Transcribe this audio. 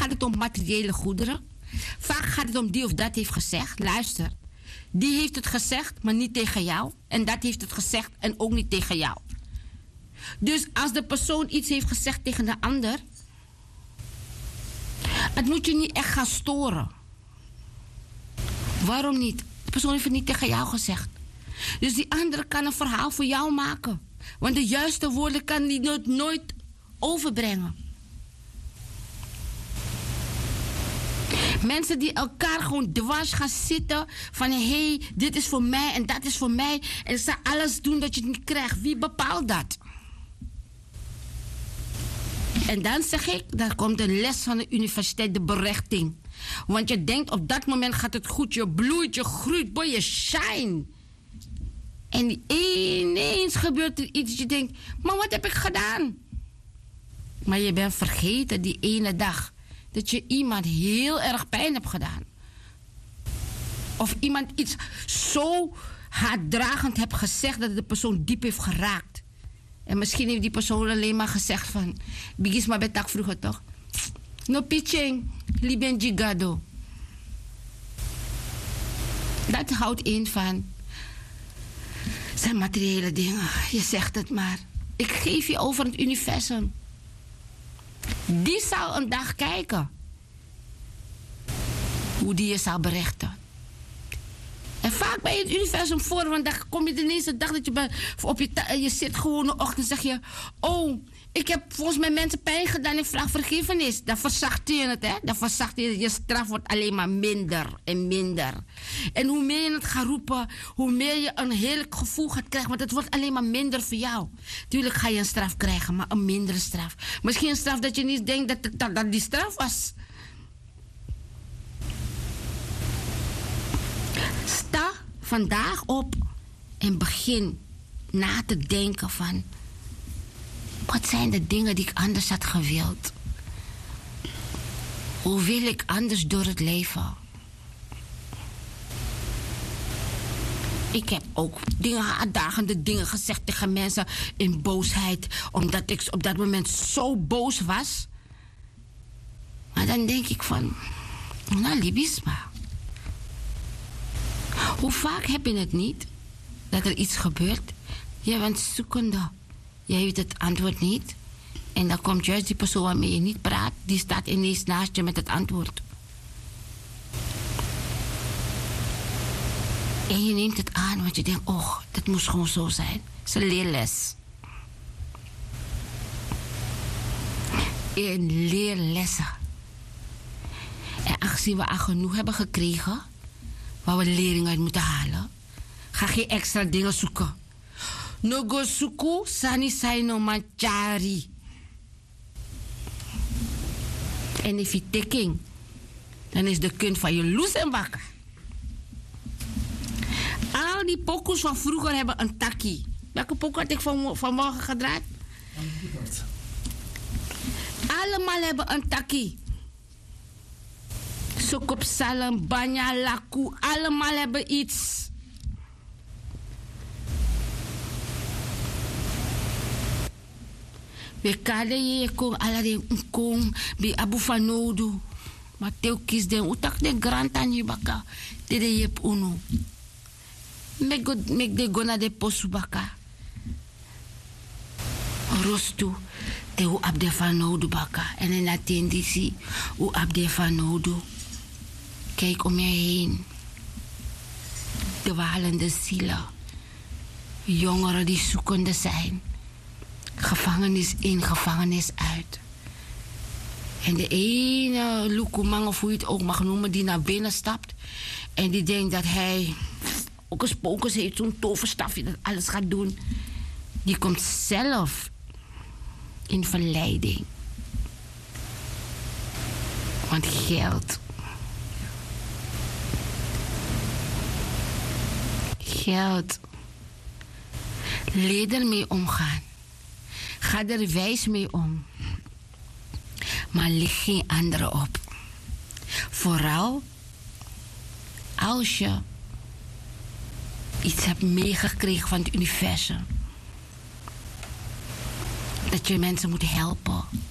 gaat het om materiële goederen. Vaak gaat het om die of dat heeft gezegd. Luister, die heeft het gezegd, maar niet tegen jou. En dat heeft het gezegd en ook niet tegen jou. Dus als de persoon iets heeft gezegd tegen de ander, het moet je niet echt gaan storen. Waarom niet? De persoon heeft het niet tegen jou gezegd. Dus die andere kan een verhaal voor jou maken. Want de juiste woorden kan die nooit overbrengen. Mensen die elkaar gewoon dwars gaan zitten van hé, dit is voor mij en dat is voor mij. En ze alles doen dat je het niet krijgt. Wie bepaalt dat? En dan zeg ik, daar komt een les van de universiteit, de berechting. Want je denkt op dat moment gaat het goed, je bloeit, je groeit, boy, je shine. En ineens gebeurt er iets dat je denkt, maar wat heb ik gedaan? Maar je bent vergeten die ene dag dat je iemand heel erg pijn hebt gedaan. Of iemand iets zo haatdragend hebt gezegd dat de persoon diep heeft geraakt. En misschien heeft die persoon alleen maar gezegd van, bigis maar betak vroeger toch? No pitching, liben gigado. Dat houdt in van, zijn materiële dingen. Je zegt het maar. Ik geef je over het universum. Die zal een dag kijken hoe die je zal berichten. En vaak bij het universum voor, want dan kom je ineens de dag dat je op je zit gewoon een ochtend zeg je, oh, ik heb volgens mij mensen pijn gedaan, ik vraag vergiffenis. Dan verzacht je het, hè? Dan verzacht je het. Je straf wordt alleen maar minder en minder. En hoe meer je het gaat roepen, hoe meer je een heerlijk gevoel gaat krijgen, want het wordt alleen maar minder voor jou. Tuurlijk ga je een straf krijgen, maar een mindere straf. Misschien een straf dat je niet denkt dat die straf was. Sta vandaag op en begin na te denken van, wat zijn de dingen die ik anders had gewild? Hoe wil ik anders door het leven? Ik heb ook uitdagende dingen gezegd tegen mensen in boosheid, omdat ik op dat moment zo boos was. Maar dan denk ik van, nou libisma. Hoe vaak heb je het niet dat er iets gebeurt? Je bent zoekende. Je weet het antwoord niet. En dan komt juist die persoon waarmee je niet praat, die staat ineens naast je met het antwoord. En je neemt het aan, want je denkt, oh, dat moest gewoon zo zijn. Het is een leerles. In leerlessen. En aangezien we al genoeg hebben gekregen, waar we lering uit moeten halen, ga geen extra dingen zoeken. No go suku sani sai no manchari. En if je taking, dan is de kunt van je loes en bakken. Al die pokoes van vroeger hebben een takkie. Welke pokoe had ik vanmorgen gedraaid? Allemaal hebben een takkie. Sokop salem, banya, laku, allemaal hebben iets. We kade je kon ala de kon bi abu fanodu. Maar teo kies den utak de grant aan je baka. De jep unu. Mek de gona de posu baka. Rostu. Te u abde fanodu baka. En in Latin disi u abde fanodu. Kijk om je heen. Dwalende zielen. Jongeren die zoekende zijn. Gevangenis in, gevangenis uit. En de ene lukumang, of hoe je het ook mag noemen, die naar binnen stapt. En die denkt dat hij ook een spookers heeft, zo'n toverstafje dat alles gaat doen. Die komt zelf in verleiding. Want geld. Geld. Leer ermee omgaan. Ga er wijs mee om. Maar lig geen anderen op. Vooral als je iets hebt meegekregen van het universum. Dat je mensen moet helpen.